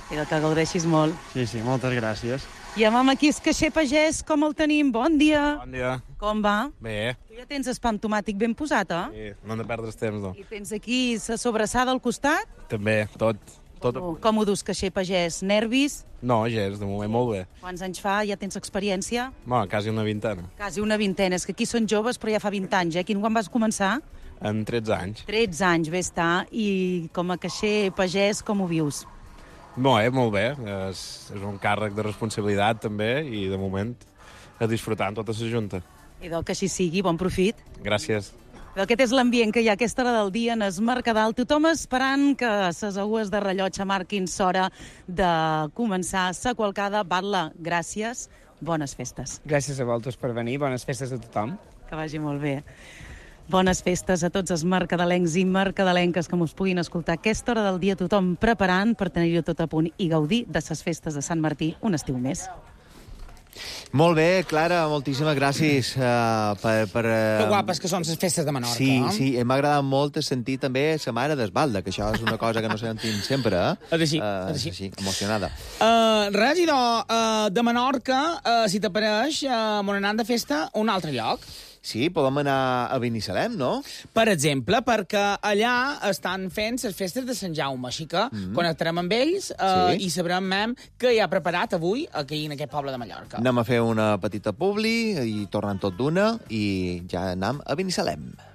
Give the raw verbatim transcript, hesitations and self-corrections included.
I que gaudeixis molt. Sí, sí, moltes gràcies. I amb aquí és Caixer Pagès, com el tenim? Bon dia. Bon dia. Com va? Bé. Tu ja tens espam tomàtic ben posat, eh? Sí, no hem de perdre el temps, no. I tens aquí sa sobrassada al costat? També, tot. tot. Com, com ho dus, Caixer Pagès? Nervis? No, gens, de moment molt bé. Quants anys fa? Ja tens experiència? Bueno, quasi una vintena. Quasi una vintena. És que aquí són joves, però ja fa vint anys, eh? Quin quan vas començar? En tretze anys. tretze anys, bé està. I com a Caixer Pagès, com ho vius? No, eh, molt bé. És, és un càrrec de responsabilitat, també, i de moment a disfrutar amb tota la junta. I del que així sigui, bon profit. Gràcies. Aquest és l'ambient que hi ha a aquesta hora del dia en es Mercadal. Tothom esperant que ses agues de rellotge marquin l'hora de començar sa qualcada. Batla, gràcies. Bones festes. Gràcies a vosaltres per venir. Bones festes a tothom. Que vagi molt bé. Bones festes a tots els mercadalencs i mercadalenques que mos puguin escoltar a aquesta hora del dia, tothom preparant per tenir-ho tot a punt i gaudir de ses festes de Sant Martí un estiu més. Molt bé, Clara, moltíssimes gràcies uh, per... per uh... Que guapes que són les festes de Menorca. Sí, eh? sí, m'ha agradat molt sentir també sa mare d'Esbalda, que això és una cosa que no sentim sempre, eh? És així, uh, és així. així. Emocionada. Uh, res, idò, uh, de Menorca, uh, si t'apareix, uh, m'on anant de festa a un altre lloc. Sí, podem anar a Binissalem, no? Per exemple, perquè allà estan fent les festes de Sant Jaume, així que mm-hmm. connectarem amb ells uh, sí. i sabrem mem què hi ha preparat avui aquí en aquest poble de Mallorca. Anem a fer una petita publi i tornem tot d'una i ja anem a Binissalem.